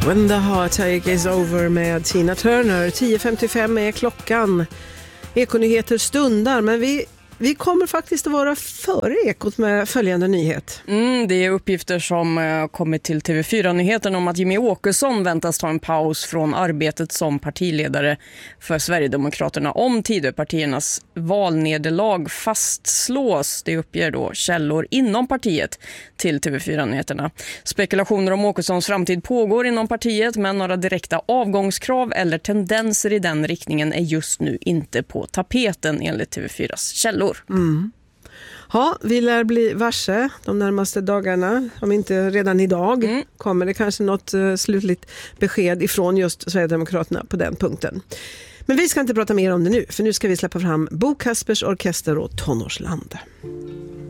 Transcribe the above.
When the heartache is over med Tina Turner. 10.55 är klockan. Ekonyheter stundar, men vi kommer faktiskt att vara före Ekot med följande nyhet. Det är uppgifter som kommit till TV4-nyheten om att Jimmy Åkesson väntas ta en paus från arbetet som partiledare för Sverigedemokraterna om Tidöpartiernas valnederlag fastslås. Det uppger då källor inom partiet till TV4-nyheterna. Spekulationer om Åkessons framtid pågår inom partiet, men några direkta avgångskrav eller tendenser i den riktningen är just nu inte på tapeten enligt TV4s källor. Ja, vi lär bli varse de närmaste dagarna, om inte redan idag. Kommer det kanske något slutligt besked ifrån just Sverigedemokraterna på den punkten. Men vi ska inte prata mer om det nu, för nu ska vi släppa fram Bo Kaspers Orkester och Tonårsland.